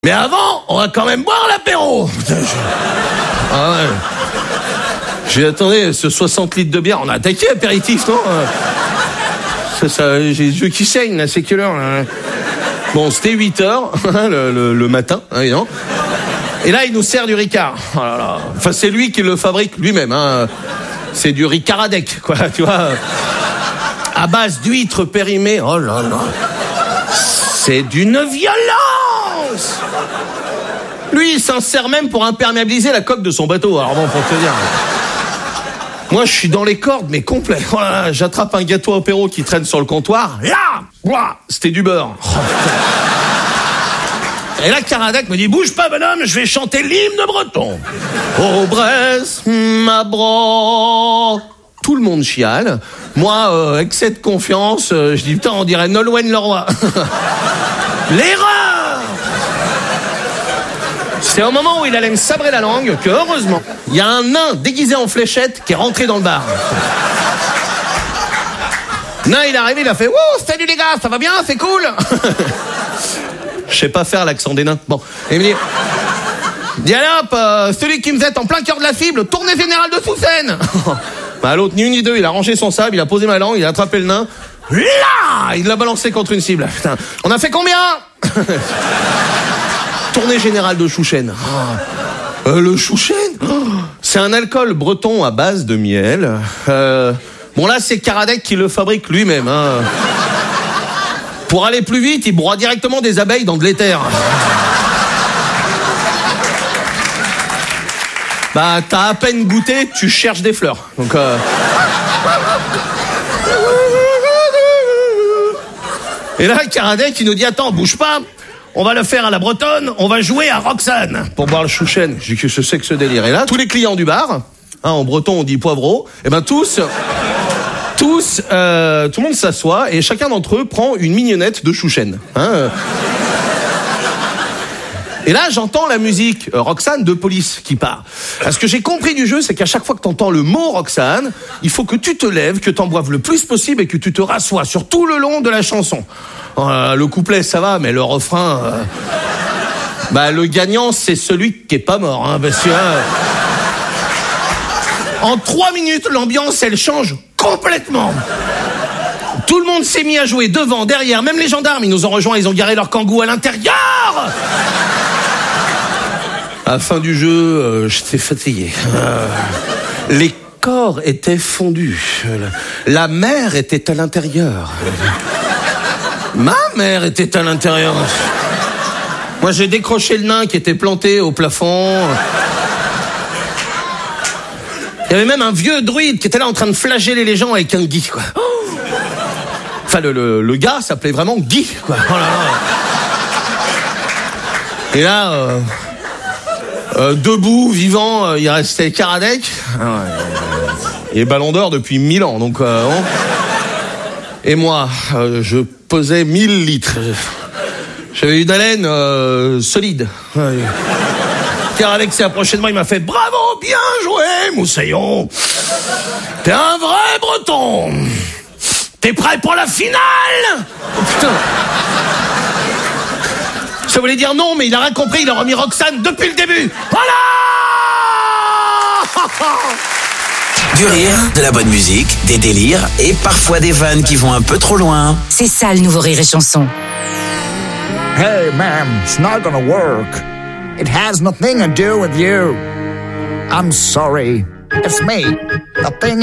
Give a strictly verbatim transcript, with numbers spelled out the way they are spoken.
Mais avant, on va quand même boire l'apéro. Ah ouais. J'ai attendez, ce soixante litres de bière, on a attaqué l'apéritif, non? Ça, ça, j'ai les yeux qui saignent, là, c'est quelle heure, là? Bon, c'était huit heures, le, le, le matin, évidemment. Et là, il nous sert du Ricard. Oh là là. Enfin, c'est lui qui le fabrique lui-même, hein. C'est du Ricaradec, quoi, tu vois. À base d'huîtres périmées. Oh là là. C'est d'une violence. Lui, il s'en sert même pour imperméabiliser la coque de son bateau. Alors bon, pour te dire... Moi, je suis dans les cordes, mais complet. Oh là là, j'attrape un gâteau apéro qui traîne sur le comptoir. Là, ouah, c'était du beurre. Oh, et là, Caradoc me dit, bouge pas, bonhomme, je vais chanter l'hymne breton. Ô Bresse, ma bro. Tout le monde chiale. Moi, euh, excès de confiance, euh, je dis, putain, on dirait Nolwenn Leroy. L'erreur. C'est au moment où il allait me sabrer la langue que, heureusement, il y a un nain déguisé en fléchette qui est rentré dans le bar. Nain, il est arrivé, il a fait « Wouh, salut les gars, ça va bien, c'est cool !» Je sais pas faire l'accent des nains. Bon, et il me dit « Dis allez hop, euh, celui qui me jette en plein cœur de la cible, tournée générale de Soussène !» Bah l'autre, ni une ni deux, il a rangé son sable, il a posé ma langue, il a attrapé le nain. Là, il l'a balancé contre une cible. Putain, on a fait combien? Tournée générale de Chouchen. Oh. Euh, le Chouchen, oh. C'est un alcool breton à base de miel. Euh, bon là, c'est Caradoc qui le fabrique lui-même. Hein. Pour aller plus vite, il broie directement des abeilles dans de l'éther. Bah, t'as à peine goûté, tu cherches des fleurs. Donc. Euh... Et là, Caradoc, il nous dit attends, bouge pas. On va le faire à la bretonne, on va jouer à Roxane pour boire le Chouchen. J'ai dit que ce c'est que ce délire. Et là, tous les clients du bar, hein, en breton on dit poivreau, et ben tous, tous, euh, tout le monde s'assoit et chacun d'entre eux prend une mignonnette de Chouchen. Hein. Et là, j'entends la musique euh, Roxane de Police qui part. Ce que j'ai compris du jeu, c'est qu'à chaque fois que t'entends le mot Roxane, il faut que tu te lèves, que t'en boives le plus possible et que tu te rassoies sur tout le long de la chanson. Euh, le couplet, ça va, mais le refrain... Euh... Bah, le gagnant, c'est celui qui est pas mort, hein, parce que... Euh... En trois minutes, l'ambiance, elle change complètement. Tout le monde s'est mis à jouer devant, derrière, même les gendarmes, ils nous ont rejoints, ils ont garé leur kangou à l'intérieur. À la fin du jeu, euh, j'étais fatigué. Euh, les corps étaient fondus. La mer était à l'intérieur. Ma mère était à l'intérieur. Moi, j'ai décroché le nain qui était planté au plafond. Il y avait même un vieux druide qui était là en train de flageller les gens avec un Guy, quoi. Enfin, le, le, le gars s'appelait vraiment Guy, quoi. Oh là là. Et là, euh, euh, debout, vivant, euh, il restait Caradoc. Ah ouais, il est ballon d'or depuis mille ans, donc... Euh, bon. Et moi, euh, je pesais mille litres. J'avais une haleine euh, solide. Caradoc s'est approché de moi, il m'a fait « Bravo, bien joué, Moussaillon. T'es un vrai breton. T'es prêt pour la finale ?» Oh putain. Ça voulait dire non, mais il a rien compris, il a remis Roxane depuis le début. Voilà. Du rire, de la bonne musique, des délires et parfois des vannes qui vont un peu trop loin. C'est ça le nouveau Rire et Chanson. Hey man, it's not gonna work. It has nothing to do with you. I'm sorry. It's me. The thing